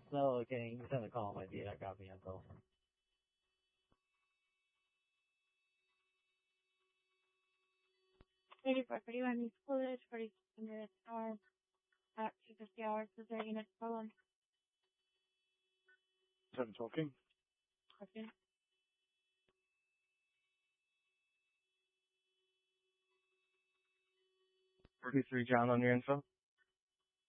So, can you send a call my data copy info? $34.31 included, 4,600 hours at 250 hours. Is there any next problem? Seven talking. Okay. 43 John on your info.